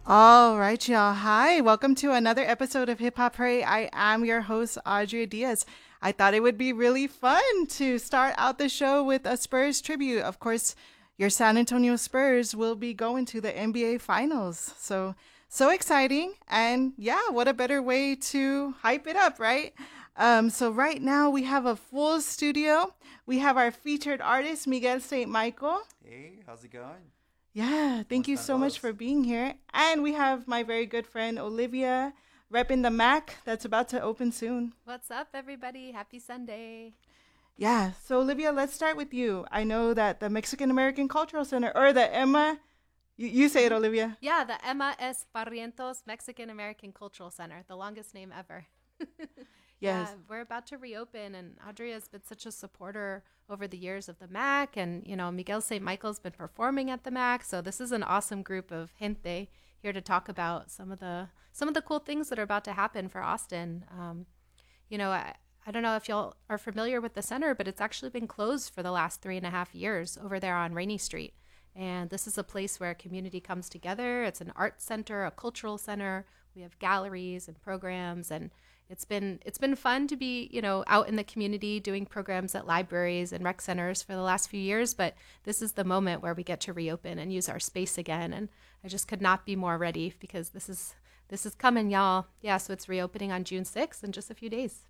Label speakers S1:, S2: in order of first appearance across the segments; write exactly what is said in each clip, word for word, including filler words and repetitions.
S1: All right, y'all. Hi, welcome to another episode of Hip Hop Hooray. I am your host, Audrey Diaz. I thought it would be really fun to start out the show with a Spurs tribute. Of course, your San Antonio Spurs will be going to the N B A Finals. So, so exciting. And yeah, what a better way to hype it up, right? Um, so, right now we have a full studio. We have our featured artist, Miguel Saint Michael.
S2: Hey, how's it going?
S1: Yeah,
S2: ¿Cómo
S1: thank you
S2: están
S1: so much
S2: todos?
S1: for being here. And we have my very good friend Olivia repping the Mac that's about to open soon.
S3: What's up, everybody? Happy Sunday.
S1: Yeah, so Olivia, let's start with you. I know that the Mexican American Cultural Center, or the Emma, you, you say it,
S3: hmm
S1: Olivia.
S3: Yeah, the Emma S. Barrientos Mexican American Cultural Center, the longest name ever. Yeah,
S1: Yes.
S3: we're about to reopen, and Audrey has been such a supporter over the years of the Mac, and you know Miguel Saint Michael's been performing at the Mac, so this is an awesome group of gente here to talk about some of the some of the cool things that are about to happen for Austin. Um, you know, I, I don't know if y'all are familiar with the center, but it's actually been closed for the last three and a half years over there on Rainy Street. And this is a place where a community comes together. It's an art center, a cultural center. We have galleries and programs, and it's been it's been fun to be you know out in the community doing programs at libraries and rec centers for the last few years. But this is the moment where we get to reopen and use our space again. And I just could not be more ready because this is this is coming, y'all. Yeah, so it's reopening on June sixth in just a few days.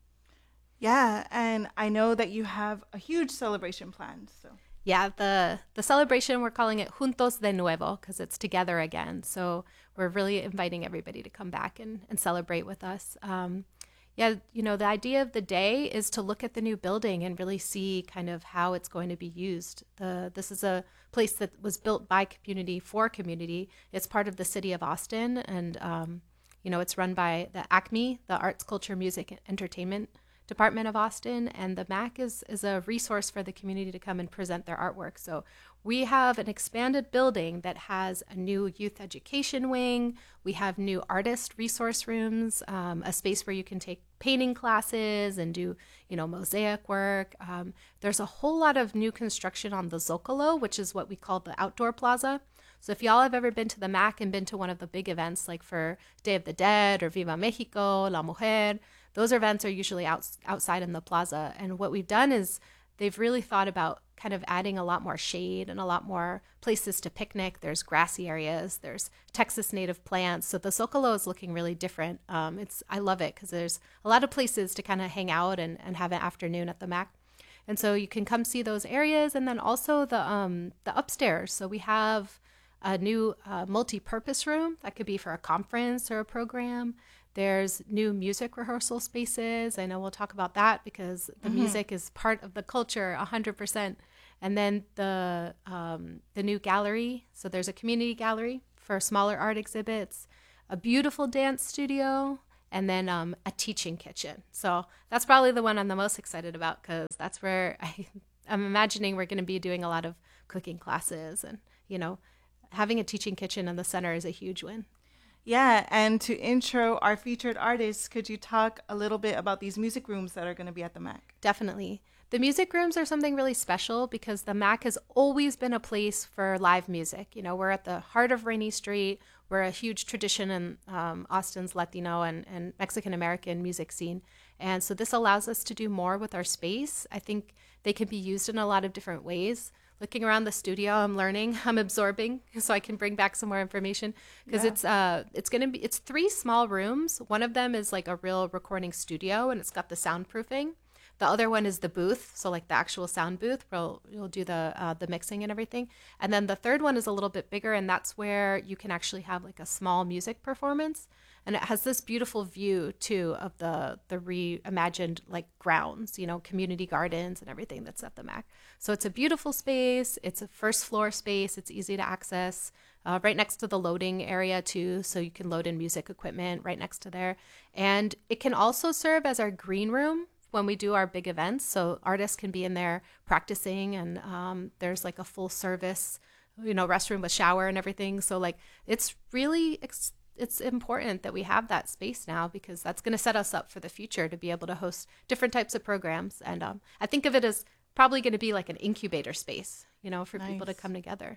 S1: Yeah, and I know that you have a huge celebration planned. So,
S3: Yeah, the the celebration we're calling it Juntos de Nuevo because it's together again. So we're really inviting everybody to come back and, and celebrate with us. Um, yeah, you know, the idea of the day is to look at the new building and really see kind of how it's going to be used. The this is a place that was built by community for community. It's part of the city of Austin, and um, you know, it's run by the ACME, the Arts, Culture, Music, and Entertainment Department of Austin, and the Mac is is a resource for the community to come and present their artwork. So we have an expanded building that has a new youth education wing. We have new artist resource rooms, um, a space where you can take painting classes and do you know mosaic work. Um, there's a whole lot of new construction on the Zocalo, which is what we call the outdoor plaza. So if y'all have ever been to the Mac and been to one of the big events like for Day of the Dead or Viva Mexico, La Mujer, those events are usually out, outside in the plaza. And what we've done is they've really thought about kind of adding a lot more shade and a lot more places to picnic. There's grassy areas, there's Texas native plants. So the Zocalo is looking really different. Um, it's I love it because there's a lot of places to kind of hang out and, and have an afternoon at the Mac. And so you can come see those areas, and then also the um, the upstairs. So we have a new uh, multi-purpose room that could be for a conference or a program. There's new music rehearsal spaces. I know we'll talk about that because the
S1: mm-hmm.
S3: music is part of the culture one hundred percent. And then the um, the new gallery. So there's a community gallery for smaller art exhibits, a beautiful dance studio, and then um, a teaching kitchen. So that's probably the one I'm the most excited about because that's where I, I'm imagining we're going to be doing a lot of cooking classes, and you know having a teaching kitchen in the center is a huge win.
S1: Yeah, and to intro our featured artists, could you talk a little bit about these music rooms that are going to be at the Mac?
S3: Definitely. The music rooms are something really special because the Mac has always been a place for live music. You know, we're at the heart of Rainy Street. We're a huge tradition in um, Austin's Latino and, and Mexican American music scene. And so this allows us to do more with our space. I think they can be used in a lot of different ways. Looking around the studio, I'm learning, I'm absorbing, so I can bring back some more information because
S1: Yeah.
S3: it's uh it's gonna be it's three small rooms. One of them is like a real recording studio and it's got the soundproofing. The other one is the booth, so like the actual sound booth where you'll, you'll do the uh, the mixing and everything. And then the third one is a little bit bigger, and that's where you can actually have like a small music performance. And it has this beautiful view too of the the reimagined like grounds, you know, community gardens and everything that's at the Mac. So it's a beautiful space. It's a first floor space. It's easy to access. Uh, right next to the loading area too, so you can load in music equipment right next to there. And it can also serve as our green room when we do our big events. So artists can be in there practicing, and um, there's like a full service, you know, restroom with shower and everything. So like it's really ex- it's important that we have that space now because that's going to set us up for the future to be able to host different types of programs. And um, I think of it as probably going to be like an incubator space, you know, for people to
S1: Nice.
S3: come together. Yeah.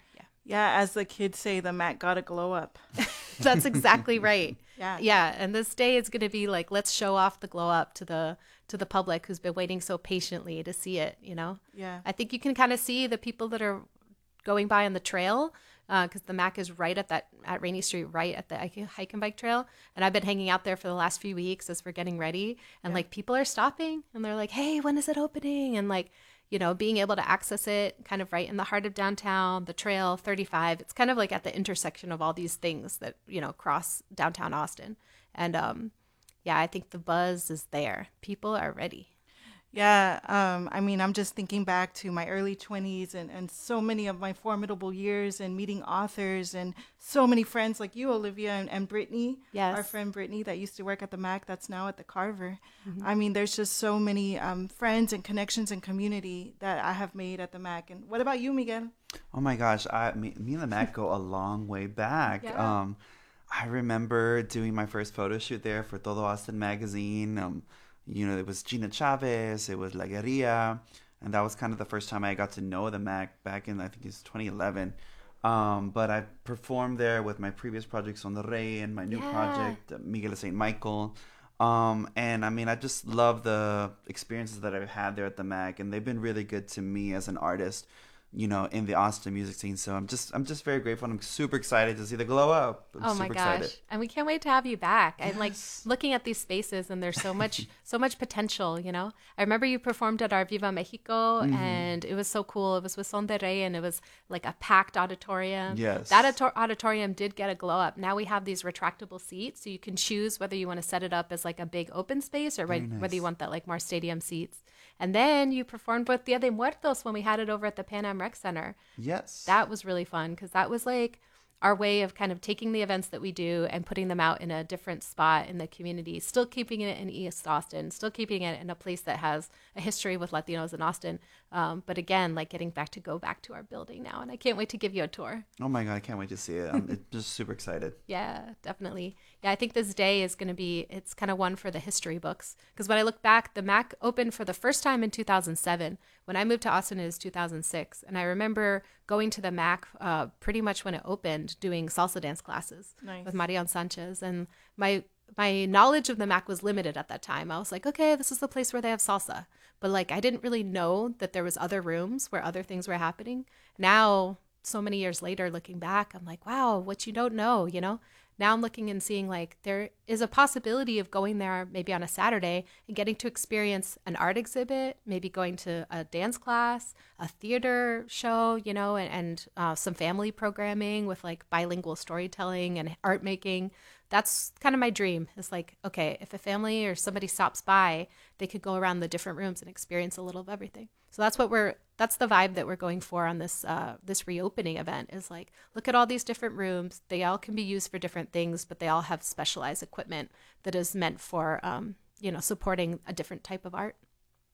S1: Yeah, as the kids say, the Mac gotta glow up.
S3: That's exactly right.
S1: Yeah.
S3: Yeah. And this day is going to be like, let's show off the glow up to the to the public who's been waiting so patiently to see it, you know?
S1: Yeah.
S3: I think you can kind of see the people that are going by on the trail because uh, the Mac is right at that at Rainy Street, right at the hike and bike trail. And I've been hanging out there for the last few weeks as we're getting ready. And yeah. like people are stopping and they're like, hey, when is it opening? And like, you know, being able to access it kind of right in the heart of downtown, the trail, thirty-five, it's kind of like at the intersection of all these things that, you know, cross downtown Austin. And um, yeah, I think the buzz is there. People are ready.
S1: Yeah, um, I mean, I'm just thinking back to my early twenties and, and so many of my formidable years and meeting authors and so many friends like you, Olivia, and, and Brittany,
S3: yes.
S1: our friend Brittany that used to work at the Mac that's now at the Carver. Mm-hmm. I mean, there's just so many um, friends and connections and community that I have made at the Mac. And what about you, Miguel?
S2: Oh my gosh, I, me, me and the Mac go a long way back.
S3: Yeah.
S2: Um, I remember doing my first photo shoot there for Todo Austin magazine. Um, You know, it was Gina Chavez, it was La Guerrilla, and that was kind of the first time I got to know the Mac back in, I think it's twenty eleven. Um, but I performed there with my previous project, Son de Rey, and my new
S3: yeah.
S2: project, Miguel de Saint Michael. Um, and I mean, I just love the experiences that I've had there at the Mac, and they've been really good to me as an artist, you know, in the Austin music scene. So I'm just, I'm just very grateful. And I'm super excited to see the glow up. I'm
S3: oh my
S2: super
S3: gosh.
S2: excited.
S3: And we can't wait to have you back.
S2: Yes.
S3: I'm like looking at these spaces and there's so much, so much potential, you know, I remember you performed at our Viva Mexico mm-hmm. and it was so cool. It was with Son de Rey and it was like a packed auditorium.
S2: Yes.
S3: That auto- auditorium did get a glow up. Now we have these retractable seats. So you can choose whether you want to set it up as like a big open space or right, nice. whether you want that like more stadium seats. And then you performed with Dia de Muertos when we had it over at the Pan Am Rec Center.
S2: Yes.
S3: That was really fun because that was like our way of kind of taking the events that we do and putting them out in a different spot in the community, still keeping it in East Austin, still keeping it in a place that has a history with Latinos in Austin. Um, but again, like getting back to go back to our building now. And I can't wait to give you a tour.
S2: Oh my God, I can't wait to see it. I'm just super excited.
S3: Yeah, definitely. Yeah, I think this day is going to be, it's kind of one for the history books. Because when I look back, the Mac opened for the first time in two thousand seven. When I moved to Austin, it was two thousand six. And I remember going to the Mac uh, pretty much when it opened, doing salsa dance classes nice. with Marian Sanchez. And my my knowledge of the Mac was limited at that time. I was like, okay, this is the place where they have salsa. But like, I didn't really know that there was other rooms where other things were happening. Now, so many years later, looking back, I'm like, wow, what you don't know, you know? Now I'm looking and seeing like there is a possibility of going there maybe on a Saturday and getting to experience an art exhibit, maybe going to a dance class, a theater show, you know, and, and uh, some family programming with like bilingual storytelling and art making. That's kind of my dream. It's like, okay, if a family or somebody stops by, they could go around the different rooms and experience a little of everything. So that's what we're, that's the vibe that we're going for on this, uh, this reopening event is like, look at all these different rooms. They all can be used for different things, but they all have specialized equipment that is meant for, um, you know, supporting a different type of art.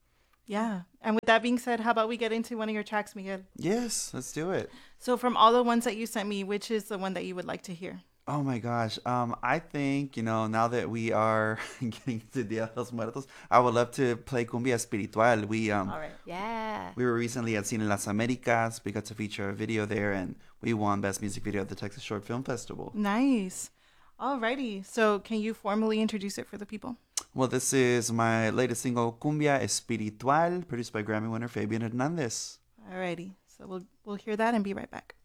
S1: Yeah. And with that being said, how about we get into one of your tracks, Miguel?
S2: Yes, let's do it.
S1: So from all the ones that you sent me, which is the one that you would like to hear?
S2: Oh my gosh. Um, I think, you know, now that we are getting to Dia de los Muertos, I would love to play Cumbia Espiritual. We um
S1: All right.
S3: Yeah.
S2: We were recently at Cine Las Americas. We got to feature a video there and we won Best Music Video at the Texas Short Film Festival.
S1: Nice. Alrighty. So can you formally introduce it for the people?
S2: Well, this is my latest single, Cumbia Espiritual, produced by Grammy winner Fabian Hernandez.
S1: Alrighty. So we'll we'll hear that and be right back.